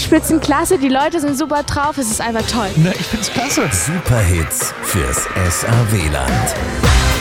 Spitzenklasse, die Leute sind super drauf, es ist einfach toll. Na, ich find's klasse. Superhits fürs SR-WLAN.